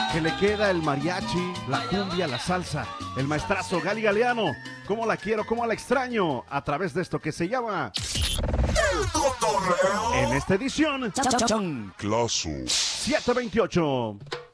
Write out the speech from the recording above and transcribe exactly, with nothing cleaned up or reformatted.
que le queda el mariachi, la cumbia, la salsa, el maestrazo Gali Galeano. ¿Cómo la quiero, cómo la extraño? A través de esto que se llama El Cotorreo. en esta edición Chanclazo. siete veintiocho.